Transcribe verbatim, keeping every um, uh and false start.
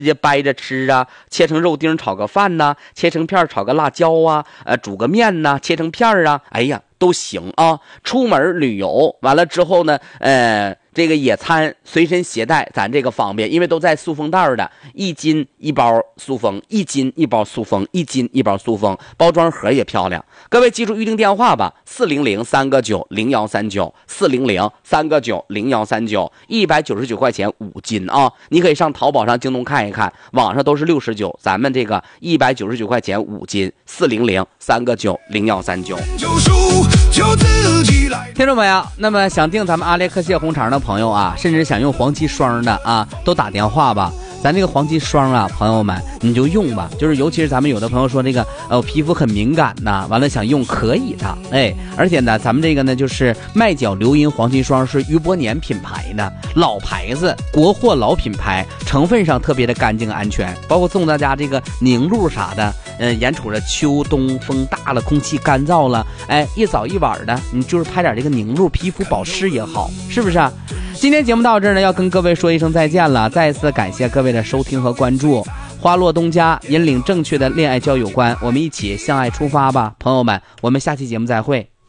接掰着吃啊，切成肉丁炒个饭呐、啊，切成片炒个辣椒啊，呃，煮个面呐、啊，切成片啊，哎呀，都行啊。出门旅游完了之后呢，呃。这个野餐随身携带，咱这个方便，因为都在塑封袋的，一斤一包塑封，一斤一包塑封，一斤一包塑封，包装盒也漂亮。各位记住预定电话吧，四零零三个九零幺三九，四零零三个九零幺三九，一百九十九块钱五斤啊！你可以上淘宝上、京东看一看，网上都是六十九，咱们这个一百九十九块钱五斤，四零零三个九零幺三九。听众朋友，那么想订咱们阿列克谢红肠的朋友啊，甚至想用黄芪霜的啊，都打电话吧。咱这个黄芪霜啊，朋友们你就用吧，就是尤其是咱们有的朋友说这个呃皮肤很敏感呐，完了想用可以的，哎，而且呢，咱们这个呢就是麦角流银黄芪霜是余伯年品牌的老牌子，国货老品牌，成分上特别的干净安全，包括送大家这个凝露啥的，嗯，眼瞅着秋冬风大了，空气干燥了，哎，一早一晚的，你就是拍点这个凝露，皮肤保湿也好，是不是啊？今天节目到这儿呢，要跟各位说一声再见了，再一次感谢各位的收听和关注。花落东家引领正确的恋爱交友观，我们一起向爱出发吧，朋友们，我们下期节目再会。